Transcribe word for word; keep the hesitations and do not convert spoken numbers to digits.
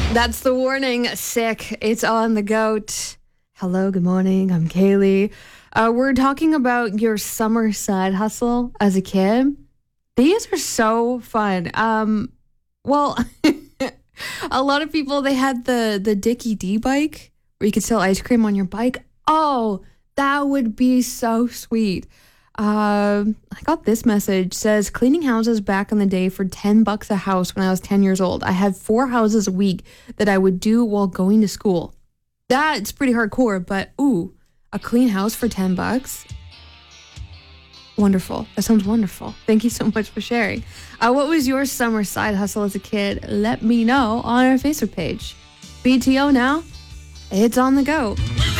That's the warning. Sick. It's on the goat. Hello, good morning. I'm Kaylee. Uh, we're talking about your summer side hustle as a kid. These are so fun. Um, well, a lot of people, they had the, the Dickie D bike where you could sell ice cream on your bike. Oh, that would be so sweet. Um, I got this message. Says cleaning houses back in the day for ten bucks a house when I was ten years old. I had four houses a week that I would do while going to school. That's pretty hardcore, but ooh, a clean house for ten bucks. Wonderful. That sounds wonderful. Thank you so much for sharing. Uh, what was your summer side hustle as a kid? Let me know on our Facebook page. B T O now. It's on the go.